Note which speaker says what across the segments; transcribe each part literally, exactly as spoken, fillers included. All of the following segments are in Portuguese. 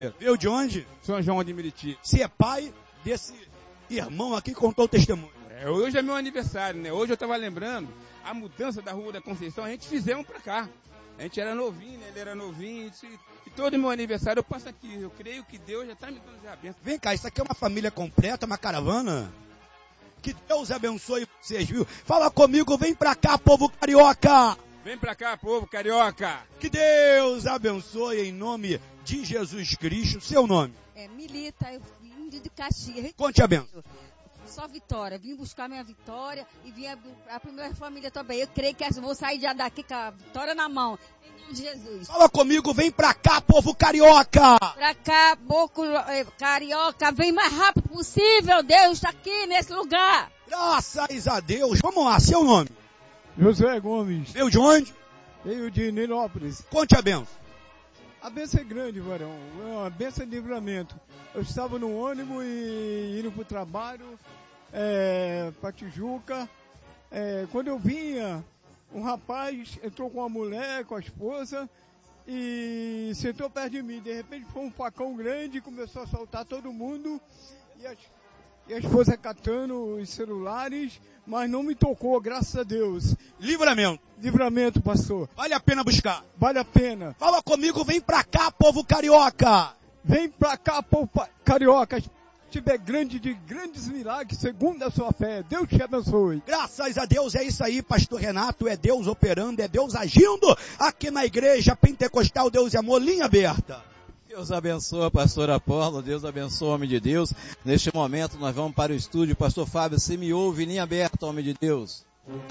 Speaker 1: Veio de onde?
Speaker 2: São João de Meriti.
Speaker 1: Você é pai desse irmão aqui que contou o testemunho.
Speaker 2: É, hoje é meu aniversário, né? Hoje eu estava lembrando a mudança da Rua da Conceição, a gente fizemos pra cá. A gente era novinho, né? Ele era novinho. E, e todo meu aniversário eu passo aqui. Eu creio que Deus já está me dando já a bênção.
Speaker 1: Vem cá, isso aqui é uma família completa, uma caravana? Que Deus abençoe vocês, viu? Fala comigo, vem pra cá, povo carioca!
Speaker 2: Vem pra cá, povo carioca!
Speaker 1: Que Deus abençoe em nome de Jesus Cristo. Seu nome?
Speaker 3: É Milita, eu vim de Caxias.
Speaker 1: Conte a benção.
Speaker 3: Só vitória, vim buscar minha vitória e vim a, a primeira família também. Eu creio que eu vou sair já daqui com a vitória na mão, em nome de Jesus.
Speaker 1: Fala comigo, vem pra cá, povo carioca!
Speaker 3: Pra cá, povo carioca, vem mais rápido possível, Deus está aqui nesse lugar.
Speaker 1: Graças a Deus. Vamos lá, seu nome?
Speaker 4: José Gomes.
Speaker 1: Veio de onde?
Speaker 4: Veio de Nilópolis.
Speaker 1: Conte a benção.
Speaker 4: A benção é grande, varão. É uma benção de livramento. Eu estava no ônibus e indo para o trabalho, é, para Tijuca. É, quando eu vinha, um rapaz entrou com a mulher, com a esposa, e sentou perto de mim. De repente foi um facão grande e começou a soltar todo mundo. E a, e a esposa catando os celulares, mas não me tocou, graças a Deus.
Speaker 1: Livramento.
Speaker 4: Livramento, pastor.
Speaker 1: Vale a pena buscar.
Speaker 4: Vale a pena.
Speaker 1: Fala comigo, vem pra cá, povo carioca.
Speaker 4: Vem pra cá, povo carioca. Tiver grande de grandes milagres, segundo a sua fé. Deus te abençoe.
Speaker 1: Graças a Deus, é isso aí, pastor Renato. É Deus operando, é Deus agindo aqui na igreja Pentecostal Deus e Amor, linha aberta.
Speaker 5: Deus abençoe, pastor Apolo, Deus abençoe, homem de Deus. Neste momento nós vamos para o estúdio. Pastor Fábio, você me ouve, linha aberta, homem de Deus.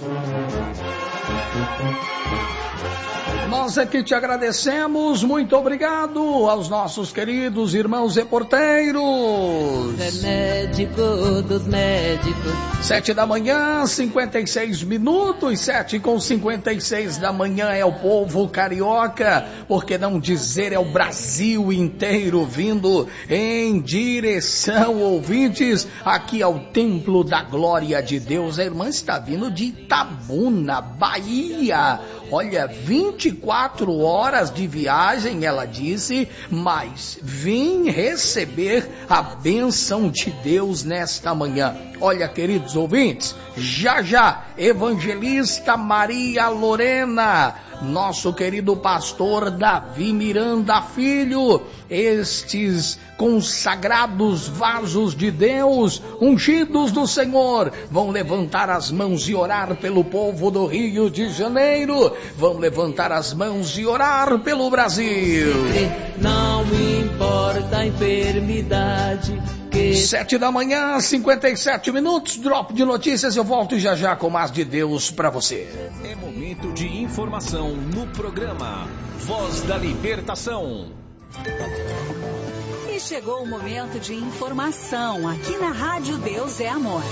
Speaker 6: Nós aqui te agradecemos, muito obrigado aos nossos queridos irmãos reporteiros.
Speaker 7: É médico dos médicos.
Speaker 6: Sete da manhã, cinquenta e seis minutos, sete com cinquenta e seis da manhã é o povo carioca, por que não dizer é o Brasil inteiro vindo em direção, ouvintes, aqui ao Templo da Glória de Deus. A irmã está vindo de Itabuna, Bahia. Olha, vinte e quatro horas de viagem, ela disse, mas vim receber a bênção de Deus nesta manhã. Olha, queridos ouvintes, já já, evangelista Maria Lorena, nosso querido pastor Davi Miranda Filho, estes consagrados vasos de Deus, ungidos do Senhor, vão levantar as mãos e orar pelo povo do Rio de Janeiro, vão levantar as mãos e orar pelo Brasil.
Speaker 7: Não importa a enfermidade. Que...
Speaker 6: Sete da manhã, cinquenta e sete minutos, drop de notícias, eu volto já já com mais de Deus para você.
Speaker 8: É momento de informação no programa Voz da Libertação.
Speaker 9: E chegou o momento de informação aqui na Rádio Deus é Amor.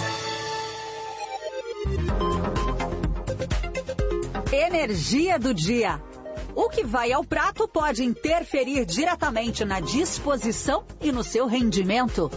Speaker 9: Energia do dia. O que vai ao prato pode interferir diretamente na disposição e no seu rendimento.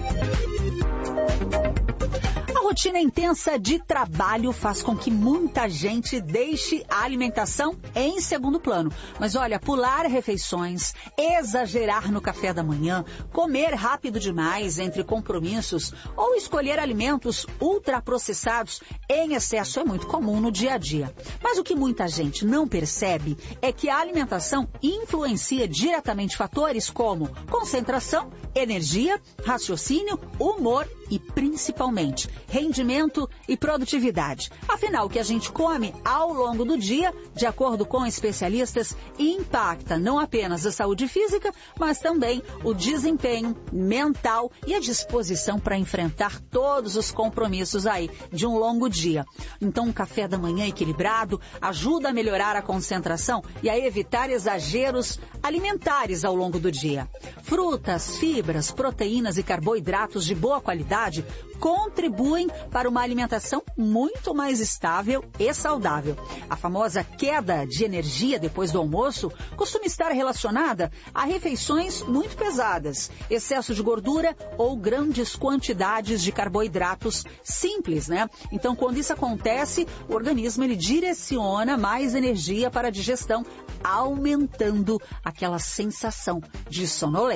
Speaker 9: A rotina intensa de trabalho faz com que muita gente deixe a alimentação em segundo plano. Mas olha, pular refeições, exagerar no café da manhã, comer rápido demais entre compromissos ou escolher alimentos ultraprocessados em excesso é muito comum no dia a dia. Mas o que muita gente não percebe é que a alimentação influencia diretamente fatores como concentração, energia, raciocínio, humor e principalmente rendimento e produtividade. Afinal, o que a gente come ao longo do dia, de acordo com especialistas, impacta não apenas a saúde física, mas também o desempenho mental e a disposição para enfrentar todos os compromissos aí de um longo dia. Então, um café da manhã equilibrado ajuda a melhorar a concentração e a evitar exageros alimentares ao longo do dia. Frutas, fibras, proteínas e carboidratos de boa qualidade contribuem contribuem para uma alimentação muito mais estável e saudável. A famosa queda de energia depois do almoço costuma estar relacionada a refeições muito pesadas, excesso de gordura ou grandes quantidades de carboidratos simples, né? Então, quando isso acontece, o organismo ele direciona mais energia para a digestão, aumentando aquela sensação de sonolência.